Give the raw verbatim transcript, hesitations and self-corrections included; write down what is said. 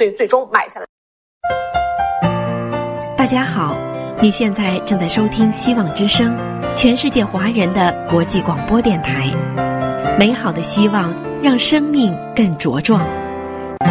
所以最终买下来。 大家好，你现在正在收听希望之声，全世界华人的国际广播电台。美好的希望让生命更茁壮。